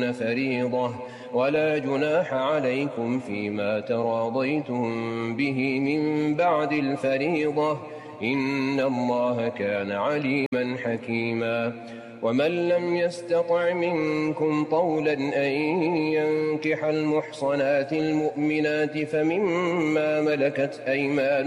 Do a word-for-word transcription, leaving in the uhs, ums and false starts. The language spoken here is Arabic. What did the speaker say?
أجورهن فريضة ولا جناح عليكم فيما تراضيتم به من بعد الفريضة إن الله كان عليما حكيما. ومن لم يستطع منكم طولا أن ينكح المحصنات المؤمنات فمما ملكت أيمانكم